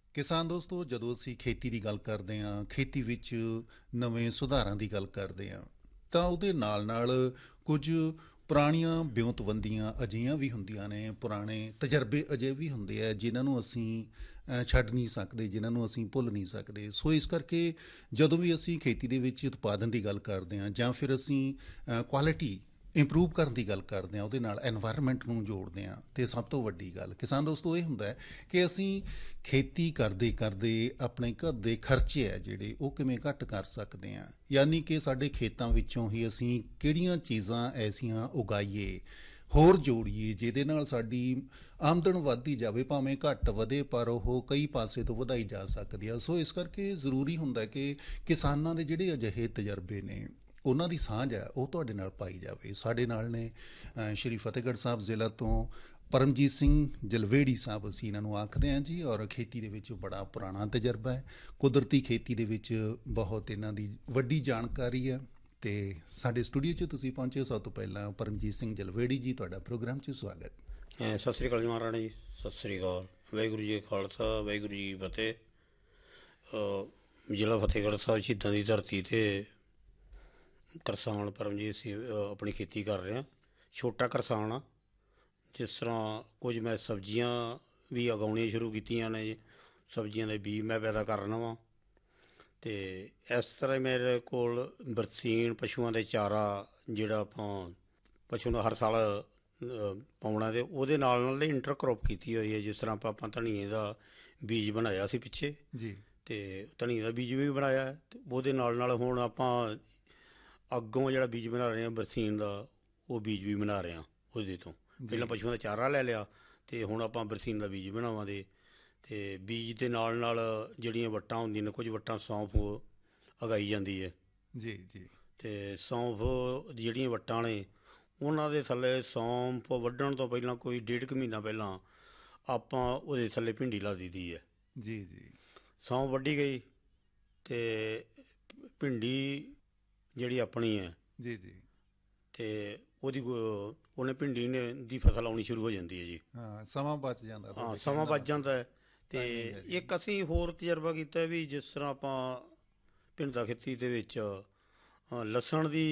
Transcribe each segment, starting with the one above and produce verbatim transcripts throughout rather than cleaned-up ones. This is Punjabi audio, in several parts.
ਕਿਸਾਨ ਦੋਸਤੋ, ਜਦੋਂ ਅਸੀਂ ਖੇਤੀ ਦੀ ਗੱਲ ਕਰਦੇ ਹਾਂ, ਖੇਤੀ ਵਿੱਚ ਨਵੇਂ ਸੁਧਾਰਾਂ ਦੀ ਗੱਲ ਕਰਦੇ ਹਾਂ, ਤਾਂ ਉਹਦੇ ਨਾਲ ਨਾਲ ਕੁਝ ਪੁਰਾਣੀਆਂ ਵਿਉਂਤਬੰਦੀਆਂ ਅਜਿਹੀਆਂ ਵੀ ਹੁੰਦੀਆਂ ਨੇ, ਪੁਰਾਣੇ ਤਜਰਬੇ ਅਜੇ ਵੀ ਹੁੰਦੇ ਆ ਜਿਨ੍ਹਾਂ ਨੂੰ ਅਸੀਂ ਅ, ਛੱਡ ਨਹੀਂ ਸਕਦੇ, ਜਿਨ੍ਹਾਂ ਨੂੰ ਅਸੀਂ ਭੁੱਲ ਨਹੀਂ ਸਕਦੇ। ਸੋ ਇਸ ਕਰਕੇ ਜਦੋਂ ਵੀ ਅਸੀਂ ਖੇਤੀ ਦੇ ਵਿੱਚ ਉਤਪਾਦਨ ਦੀ ਗੱਲ ਕਰਦੇ ਹਾਂ ਜਾਂ ਫਿਰ ਅਸੀਂ ਕੁਆਲਿਟੀ ਇੰਪਰੂਵ ਕਰਨ ਦੀ ਗੱਲ ਕਰਦੇ ਹਾਂ, ਉਹਦੇ ਨਾਲ ਐਨਵਾਇਰਨਮੈਂਟ ਨੂੰ ਜੋੜਦੇ ਹਾਂ। ਅਤੇ ਸਭ ਤੋਂ ਵੱਡੀ ਗੱਲ ਕਿਸਾਨ ਦੋਸਤੋ ਇਹ ਹੁੰਦਾ ਹੈ ਕਿ ਅਸੀਂ ਖੇਤੀ ਕਰਦੇ ਕਰਦੇ ਆਪਣੇ ਘਰ ਦੇ ਖਰਚੇ ਹੈ ਜਿਹੜੇ ਉਹ ਕਿਵੇਂ ਘੱਟ ਕਰ ਸਕਦੇ ਹਾਂ, ਯਾਨੀ ਕਿ ਸਾਡੇ ਖੇਤਾਂ ਵਿੱਚੋਂ ਹੀ ਅਸੀਂ ਕਿਹੜੀਆਂ ਚੀਜ਼ਾਂ ਐਸੀਆਂ ਉਗਾਈਏ, ਹੋਰ ਜੋੜੀਏ ਜਿਹਦੇ ਨਾਲ ਸਾਡੀ ਆਮਦਨ ਵੱਧਦੀ ਜਾਵੇ, ਭਾਵੇਂ ਘੱਟ ਵਧੇ ਪਰ ਉਹ ਕਈ ਪਾਸੇ ਤੋਂ ਵਧਾਈ ਜਾ ਸਕਦੀ ਆ। ਸੋ ਇਸ ਕਰਕੇ ਜ਼ਰੂਰੀ ਹੁੰਦਾ ਕਿ ਕਿਸਾਨਾਂ ਦੇ ਜਿਹੜੇ ਅਜਿਹੇ ਤਜਰਬੇ ਨੇ, ਉਹਨਾਂ ਦੀ ਸਾਂਝ ਹੈ ਉਹ ਤੁਹਾਡੇ ਨਾਲ ਪਾਈ ਜਾਵੇ। ਸਾਡੇ ਨਾਲ ਨੇ ਅ, ਸ਼੍ਰੀ ਫਤਿਹਗੜ੍ਹ ਸਾਹਿਬ ਜ਼ਿਲ੍ਹਾ ਤੋਂ ਪਰਮਜੀਤ ਸਿੰਘ ਜਲਵੇੜੀ ਸਾਹਿਬ, ਅਸੀਂ ਇਹਨਾਂ ਨੂੰ ਆਖਦੇ ਹਾਂ ਜੀ, ਔਰ ਖੇਤੀ ਦੇ ਵਿੱਚ ਬੜਾ ਪੁਰਾਣਾ ਤਜਰਬਾ ਹੈ, ਕੁਦਰਤੀ ਖੇਤੀ ਦੇ ਵਿੱਚ ਬਹੁਤ ਇਹਨਾਂ ਦੀ ਵੱਡੀ ਜਾਣਕਾਰੀ ਹੈ। ਅਤੇ ਸਾਡੇ ਸਟੂਡੀਓ 'ਚ ਤੁਸੀਂ ਪਹੁੰਚੇ, ਸਭ ਤੋਂ ਪਹਿਲਾਂ ਪਰਮਜੀਤ ਸਿੰਘ ਜਲਵੇੜੀ ਜੀ, ਤੁਹਾਡਾ ਪ੍ਰੋਗਰਾਮ 'ਚ ਸਵਾਗਤ। ਅ, ਸਤਿ ਸ਼੍ਰੀ ਅਕਾਲ ਜੀ ਮਹਾਰਾਣਾ ਜੀ। ਸਤਿ ਸ਼੍ਰੀ ਅਕਾਲ। ਵਾਹਿਗੁਰੂ ਜੀ ਕਾ ਖਾਲਸਾ, ਵਾਹਿਗੁਰੂ ਜੀ ਕੀ ਫਤਿਹ। ਅ, ਜ਼ਿਲ੍ਹਾ ਫਤਿਹਗੜ੍ਹ ਸਾਹਿਬ ਸ਼ਹੀਦਾਂ ਦੀ ਧਰਤੀ 'ਤੇ ਕਿਸਾਨ ਪਰਮਜੀਤ ਸਿੰਘ ਅ, ਆਪਣੀ ਖੇਤੀ ਕਰ ਰਿਹਾ। ਛੋਟਾ ਕਿਸਾਨ ਆ। ਜਿਸ ਤਰ੍ਹਾਂ ਕੁਝ ਮੈਂ ਸਬਜ਼ੀਆਂ ਵੀ ਉਗਾਉਣੀਆਂ ਸ਼ੁਰੂ ਕੀਤੀਆਂ ਨੇ ਜੀ, ਸਬਜ਼ੀਆਂ ਦੇ ਬੀਜ ਮੈਂ ਪੈਦਾ ਕਰਨਾ ਵਾ। ਅਤੇ ਇਸ ਤਰ੍ਹਾਂ ਮੇਰੇ ਕੋਲ ਬਰਸੀਨ ਪਸ਼ੂਆਂ ਦੇ ਚਾਰਾ, ਜਿਹੜਾ ਆਪਾਂ ਪਸ਼ੂ ਨੂੰ ਹਰ ਸਾਲ ਅ, ਪਾਉਣਾ, ਅਤੇ ਉਹਦੇ ਨਾਲ ਨਾਲ ਇੰਟਰਕ੍ਰੋਪ ਕੀਤੀ ਹੋਈ ਹੈ। ਜਿਸ ਤਰ੍ਹਾਂ ਆਪਾਂ ਆਪਾਂ ਧਨੀਏ ਦਾ ਬੀਜ ਬਣਾਇਆ ਸੀ ਪਿੱਛੇ, ਜੀ। ਅਤੇ ਧਨੀਏ ਦਾ ਬੀਜ ਵੀ ਬਣਾਇਆ, ਅਤੇ ਉਹਦੇ ਨਾਲ ਨਾਲ ਹੁਣ ਆਪਾਂ ਅੱਗੋਂ ਜਿਹੜਾ ਬੀਜ ਬਣਾ ਰਹੇ ਹਾਂ ਬਰਸੀਨ ਦਾ, ਉਹ ਬੀਜ ਵੀ ਬਣਾ ਰਹੇ ਹਾਂ। ਉਹਦੇ ਤੋਂ ਪਹਿਲਾਂ ਪਸ਼ੂਆਂ ਦਾ ਚਾਰਾ ਲੈ ਲਿਆ, ਅਤੇ ਹੁਣ ਆਪਾਂ ਬਰਸੀਨ ਦਾ ਬੀਜ ਬਣਾਵਾਂਗੇ। ਅਤੇ ਬੀਜ ਦੇ ਨਾਲ ਨਾਲ ਜਿਹੜੀਆਂ ਵੱਟਾਂ ਹੁੰਦੀਆਂ ਨੇ, ਕੁਝ ਵੱਟਾਂ ਸੌਂਫ ਉਗਾਈ ਜਾਂਦੀ ਹੈ ਜੀ ਜੀ। ਅਤੇ ਸੌਂਫ ਜਿਹੜੀਆਂ ਵੱਟਾਂ ਨੇ, ਉਹਨਾਂ ਦੇ ਥੱਲੇ ਸੌਂਫ ਵੱਢਣ ਤੋਂ ਪਹਿਲਾਂ ਕੋਈ ਡੇਢ ਕੁ ਮਹੀਨਾ ਪਹਿਲਾਂ ਆਪਾਂ ਉਹਦੇ ਥੱਲੇ ਭਿੰਡੀ ਲਾ ਦਿੱਤੀ ਹੈ। ਜੀ ਜੀ। ਸੌਂਫ ਵੱਢੀ ਗਈ ਅਤੇ ਭਿੰਡੀ ਜਿਹੜੀ ਆਪਣੀ ਹੈ, ਜੀ ਜੀ। ਅਤੇ ਉਹਦੀ ਉਹਨੇ ਭਿੰਡੀ ਨੇ ਦੀ ਫਸਲ ਆਉਣੀ ਸ਼ੁਰੂ ਹੋ ਜਾਂਦੀ ਹੈ ਜੀ। ਹਾਂ, ਸਮਾਂ ਬਚ ਜਾਂਦਾ। ਹਾਂ, ਸਮਾਂ ਬਚ ਜਾਂਦਾ ਹੈ। ਅਤੇ ਇੱਕ ਅਸੀਂ ਹੋਰ ਤਜਰਬਾ ਕੀਤਾ ਵੀ, ਜਿਸ ਤਰ੍ਹਾਂ ਆਪਾਂ ਭਿੰਡਾ ਖੇਤੀ ਦੇ ਵਿੱਚ ਲਸਣ ਦੀ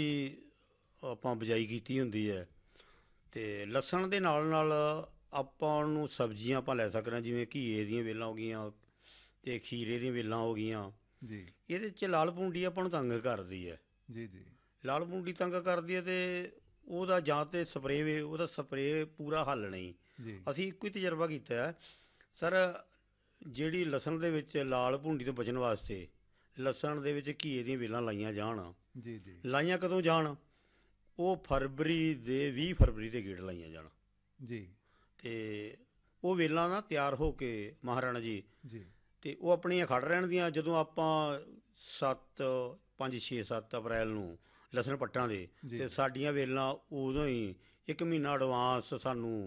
ਆਪਾਂ ਬਿਜਾਈ ਕੀਤੀ ਹੁੰਦੀ ਹੈ, ਅਤੇ ਲਸਣ ਦੇ ਨਾਲ ਨਾਲ ਆਪਾਂ ਨੂੰ ਸਬਜ਼ੀਆਂ ਆਪਾਂ ਲੈ ਸਕਦੇ ਹਾਂ, ਜਿਵੇਂ ਘੀਏ ਦੀਆਂ ਵੇਲਾਂ ਹੋ ਗਈਆਂ ਅਤੇ ਖੀਰੇ ਦੀਆਂ ਵੇਲਾਂ ਹੋ ਗਈਆਂ ਜੀ। ਇਹਦੇ 'ਚ ਲਾਲ ਪੂੰਡੀ ਆਪਾਂ ਨੂੰ ਤੰਗ ਕਰਦੀ ਹੈ। ਜੀ ਜੀ। ਲਾਲ ਪੂੰਡੀ ਤੰਗ ਕਰਦੀ ਹੈ, ਅਤੇ ਉਹਦਾ ਜਾਂ ਤਾਂ ਸਪਰੇਅ ਵੇ, ਉਹਦਾ ਸਪਰੇਅ ਪੂਰਾ ਹੱਲ ਨਹੀਂ। ਜੀ। ਅਸੀਂ ਇੱਕੋ ਹੀ ਤਜਰਬਾ ਕੀਤਾ ਹੈ ਸਰ। ਜਿਹੜੀ ਲਸਣ ਦੇ ਵਿੱਚ ਲਾਲ ਭੁੰਡੀ ਤੋਂ ਬਚਣ ਵਾਸਤੇ ਲਸਣ ਦੇ ਵਿੱਚ ਘੀਏ ਦੀਆਂ ਵੇਲਾਂ ਲਾਈਆਂ ਜਾਣ। ਜੀ ਜੀ। ਲਾਈਆਂ ਕਦੋਂ ਜਾਣ? ਉਹ ਫਰਵਰੀ ਦੇ ਵੀਹ ਫਰਵਰੀ ਦੇ ਗੇੜ ਲਾਈਆਂ ਜਾਣ ਜੀ। ਅਤੇ ਉਹ ਵੇਲਾਂ ਨਾ ਤਿਆਰ ਹੋ ਕੇ ਮਹਾਰਾਣਾ ਜੀ, ਜੀ, ਅਤੇ ਉਹ ਆਪਣੀਆਂ ਖੜ੍ਹ ਰਹਿਣ ਦੀਆਂ। ਜਦੋਂ ਆਪਾਂ ਸੱਤ ਪੰਜ ਛੇ ਸੱਤ ਅਪ੍ਰੈਲ ਨੂੰ ਲਸਣ ਪੱਟਾਂ ਦੇ, ਅਤੇ ਸਾਡੀਆਂ ਵੇਲਾਂ ਉਦੋਂ ਹੀ ਇੱਕ ਮਹੀਨਾ ਐਡਵਾਂਸ ਸਾਨੂੰ